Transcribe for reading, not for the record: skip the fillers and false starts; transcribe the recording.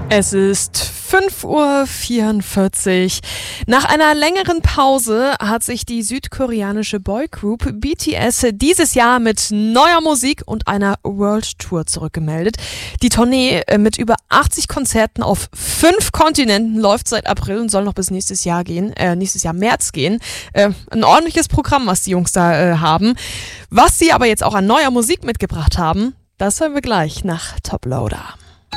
Es ist 5:44 Uhr. Nach einer längeren Pause hat sich die südkoreanische Boygroup BTS dieses Jahr mit neuer Musik und einer World Tour zurückgemeldet. Die Tournee mit über 80 Konzerten auf 5 Kontinenten läuft seit April und soll noch bis nächstes Jahr März gehen. Ein ordentliches Programm, was die Jungs da haben. Was sie aber jetzt auch an neuer Musik mitgebracht haben, das hören wir gleich nach Top Loader.